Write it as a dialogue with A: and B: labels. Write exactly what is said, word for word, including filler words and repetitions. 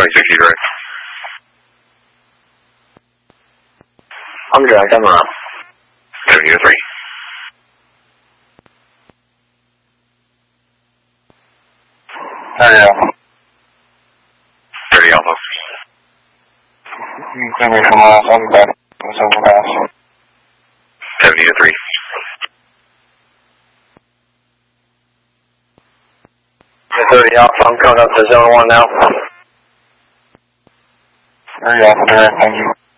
A: twenty-six, direct.
B: I'm direct, I'm around.
A: Avenue three.
B: thirty Alpha.
A: thirty Alpha.
B: You can me from last, I'll be back. It's overpass.
A: Avenue three.
B: thirty Alpha, I'm coming up to zone one now. thirty Alpha, direct, thank you.